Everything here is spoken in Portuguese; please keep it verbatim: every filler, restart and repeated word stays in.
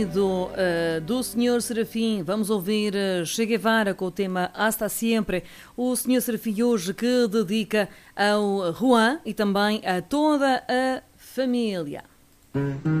Do, uh, do senhor Serafim, vamos ouvir uh, Che Guevara com o tema Hasta Siempre. O senhor Serafim hoje que dedica ao Juan e também a toda a família.